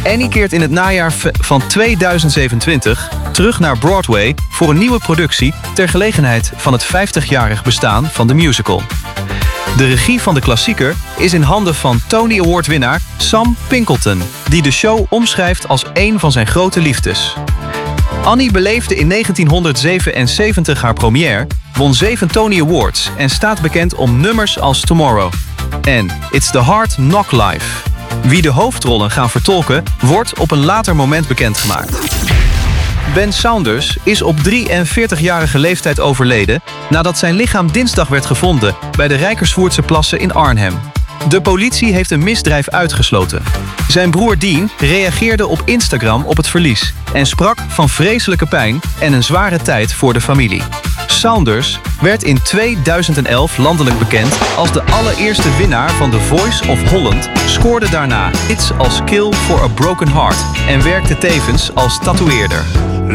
Annie keert in het najaar van 2027 terug naar Broadway voor een nieuwe productie ter gelegenheid van het 50-jarig bestaan van de musical. De regie van de klassieker is in handen van Tony Award-winnaar Sam Pinkleton, die de show omschrijft als een van zijn grote liefdes. Annie beleefde in 1977 haar première, won 7 Tony Awards en staat bekend om nummers als Tomorrow en It's the Hard Knock Life. Wie de hoofdrollen gaan vertolken, wordt op een later moment bekendgemaakt. Ben Saunders is op 43-jarige leeftijd overleden nadat zijn lichaam dinsdag werd gevonden bij de Rijkerswoerdse plassen in Arnhem. De politie heeft een misdrijf uitgesloten. Zijn broer Dean reageerde op Instagram op het verlies en sprak van vreselijke pijn en een zware tijd voor de familie. Saunders werd in 2011 landelijk bekend als de allereerste winnaar van The Voice of Holland, scoorde daarna hits als Kill for a Broken Heart en werkte tevens als tatoeëerder.